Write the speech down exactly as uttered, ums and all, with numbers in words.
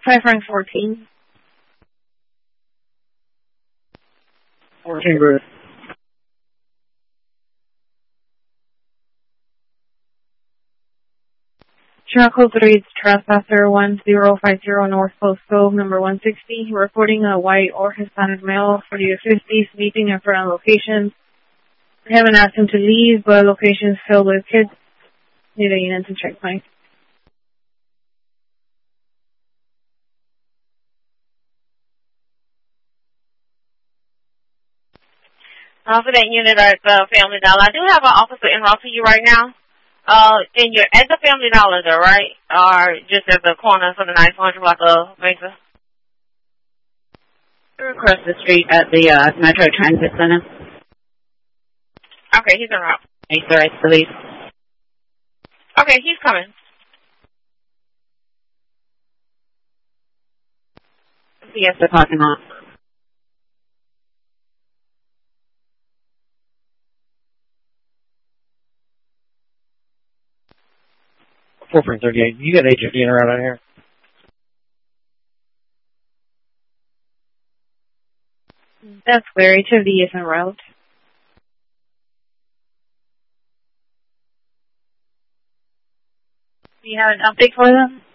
Five rank fourteen. fourteen, Bruce. Channel code three, it's trespasser one zero five zero North Coast Cove, number one sixty. Reporting a white or Hispanic male, forty to fifty, sleeping in front of locations. I haven't asked him to leave, but locations filled with kids. Need a unit to check point. Uh, for that unit at the Family Dollar, I do have an officer en route to you right now. Uh, and you're at the Family Dollar though, right? Or just at the corner for the nine hundred block of Mesa? Across the street at the uh, Metro Transit Center. Okay, he's en route. Mesa, I believe. Okay, he's coming. Yes, the parking lot. four point thirty-eight. You got Agent Dean around out here? That's clear. H O D is en route. Do you have an update for them?